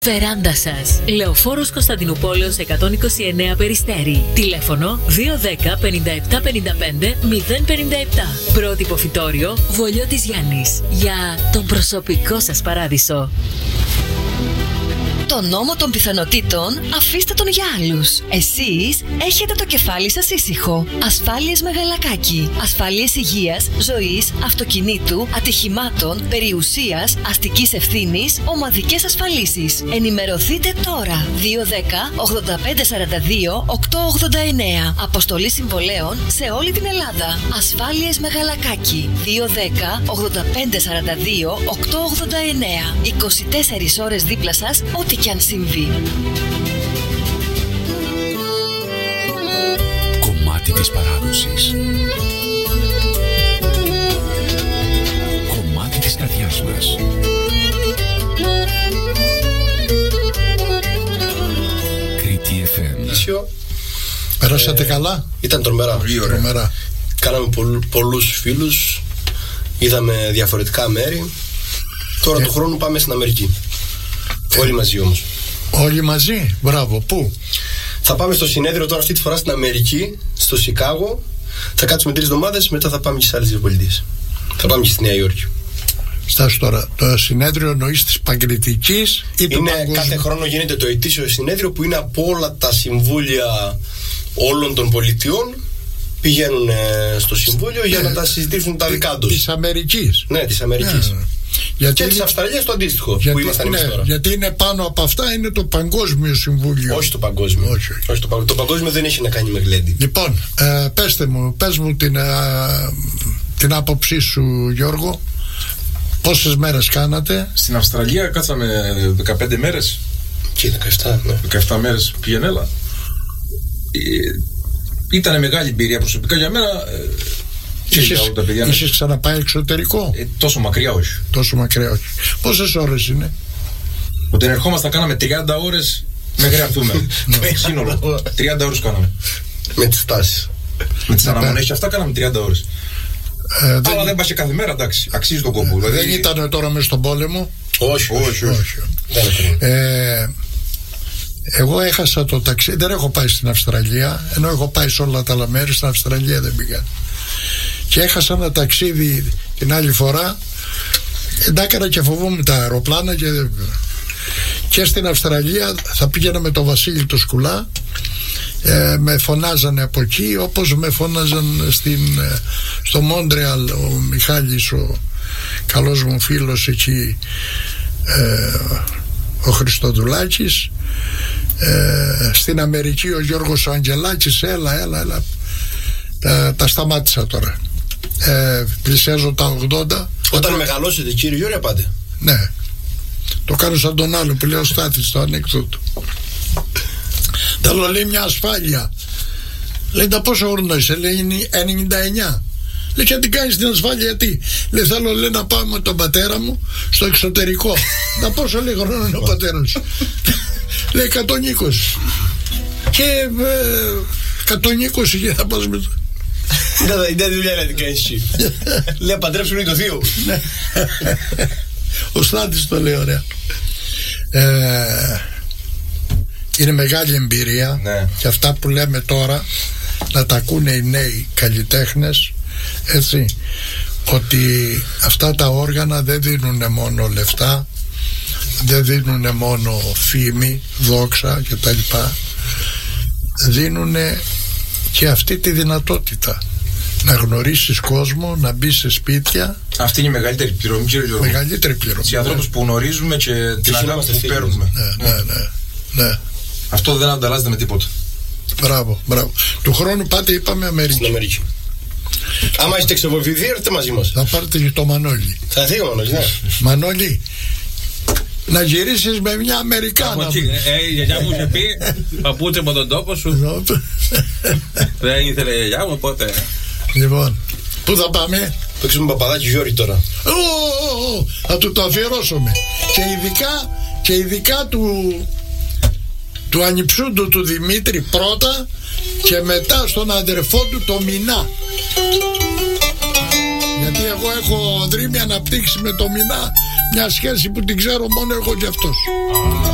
Βεράντα σας. Λεωφόρος Κωνσταντινούπολεως 129 Περιστέρι. Τηλέφωνο 210 57 55 057. Πρότυπο φυτόριο Βολιώτης Γιάννης. Για τον προσωπικό σας παράδεισο. Το νόμο των πιθανότητων αφήστε τον για άλλους. Εσείς έχετε το κεφάλι σας ήσυχο. Ασφάλειες Μεγαλακάκη. Ασφάλειες υγείας, ζωής, αυτοκινήτου, ατυχημάτων, περιουσίας, αστικής ευθύνης, ομαδικές ασφαλίσεις. Ενημερωθείτε τώρα. 210 85 42 889. Αποστολή συμβολέων σε όλη την Ελλάδα. Ασφάλειες Μεγαλακάκη. 210 85 42 889. 24 ώρες δίπλα σας, ό,τι κι αν συμβεί. Κομμάτι της παράδοσης. Κομμάτι της καρδιάς μας. Κρήτη FM. Περάσατε καλά? Ήταν τρομερά. Τρομερά. Κάναμε πολλούς φίλους. Είδαμε διαφορετικά μέρη. Τώρα του χρόνου πάμε στην Αμερική. Όλοι μαζί όμως. Όλοι μαζί, μπράβο. Πού? Θα πάμε στο συνέδριο τώρα αυτή τη φορά στην Αμερική, στο Σικάγο. Θα κάτσουμε 3 εβδομάδες, μετά θα πάμε και στις άλλες 2 πολιτείες. Θα πάμε και στη Νέα Υόρκη. Στάσου τώρα, το συνέδριο εννοείς της Παγκριτικής ή του παγκόσμιου? Κάθε χρόνο γίνεται το ετήσιο συνέδριο που είναι από όλα τα συμβούλια όλων των πολιτιών. Πηγαίνουν στο συμβούλιο για να τα συζητήσουν τα δικά τους. Της Αμερικής. Ναι, της Αμερικής. Γιατί και της Αυστραλίας το αντίστοιχο που ήμασταν εμείς τώρα. Γιατί είναι πάνω από αυτά, είναι το Παγκόσμιο Συμβούλιο. Όχι το Παγκόσμιο. Όχι. Το Παγκόσμιο δεν έχει να κάνει με γλέντι. Λοιπόν, πες μου την άποψή σου, Γιώργο. Πόσες μέρες κάνατε? Στην Αυστραλία κάτσαμε 15 μέρες. Και 17, ναι. 17 μέρες πηγαίνελα. Ήταν μεγάλη εμπειρία προσωπικά για μένα. Είχες ξαναπάει εξωτερικό? Τόσο μακριά όχι. Τόσο μακριά όχι. Πόσες ώρες είναι? Όταν ερχόμασταν κάναμε 30 ώρες μέχρι να έρθουμε. Σύνολο 30 ώρες κάναμε. Με τις τάσεις. Με τις αναμονές και αυτά κάναμε 30 ώρες. Αλλά δεν πας και κάθε μέρα, εντάξει. Αξίζει τον κόπο. Δεν ήταν τώρα μέσα στον πόλεμο? Όχι. Εγώ έχασα το ταξίδι. Δεν έχω πάει στην Αυστραλία, ενώ έχω πάει σε όλα τα άλλα μέρη. Στην Αυστραλία δεν πήγα. Και έχασα ένα ταξίδι την άλλη φορά. Εντάκανα και φοβόμουν τα αεροπλάνα και στην Αυστραλία θα πήγαινα με τον Βασίλη το Σκουλά. Με φωνάζανε από εκεί, όπως με φώναζαν στο Μόντρεαλ ο Μιχάλης, ο καλός μου φίλος εκεί, ο Χριστοδουλάκης. Στην Αμερική ο Γιώργος ο Αγγελάκης. Έλα. Τα σταμάτησα τώρα. Πλησιάζω τα 80. Όταν μεγαλώσετε, κύριε Γιώργη, πάτε? Ναι. Το κάνω σαν τον άλλο που λέει ο Στάθης στο ανέκδοτο. Θέλω, λέει, μια ασφάλεια. Λέει, τα πόσο χρόνο είσαι? Λέει, 99. Λέει, και αν την κάνεις την ασφάλεια γιατί? Λέει, θέλω, λέει, να πάω με τον πατέρα μου στο εξωτερικό. Τα πόσο, λέει, χρόνο είναι ο πατέρας σου? Λέει, 120. Και 120 και θα πας με το... Είναι δουλειά να την κάνεις εσύ. Λέει, παντρέψουν ή το θείο. Ο Στάτης το λέει ωραία. Είναι μεγάλη εμπειρία, ναι. Και αυτά που λέμε τώρα να τα ακούνε οι νέοι καλλιτέχνες, έτσι, ότι αυτά τα όργανα δεν δίνουν μόνο λεφτά, δεν δίνουν μόνο φήμη, δόξα κτλ. Δίνουν και αυτή τη δυνατότητα να γνωρίσεις κόσμο, να μπεις σε σπίτια. Αυτή είναι η μεγαλύτερη πληρωμή, κύριε Γιώργο. Μεγαλύτερη πληρωμή. Σε ανθρώπους που γνωρίζουμε και την αγάπη που παίρνουμε. Ναι. Αυτό δεν ανταλλάσσεται με τίποτα. Μπράβο. Του χρόνου πάτε, είπαμε, Αμερική. Στην Αμερική. Άμα είστε ξεβοβηθεί, έρθετε μαζί μας. Θα πάρετε και το Μανώλη. Θα φύγω, Μανώλη, ναι. Μανώλη, να γυρίσεις με μια Αμερικάνα. Η γιαγιά μου είχε πει, παππούτσε από τον τόπο σου. Δεν ήθελε η γιαγιά μου, οπότε. Λοιπόν, πού θα πάμε? Παίξουμε παπαδάκι Γιώργη τώρα. Θα του το αφιερώσουμε. Και ειδικά του ανιψούντου του Δημήτρη πρώτα, και μετά στον αδερφό του το Μινά. Γιατί εγώ έχω δρύμη αναπτύξει με το Μινά μια σχέση που την ξέρω μόνο εγώ και αυτός.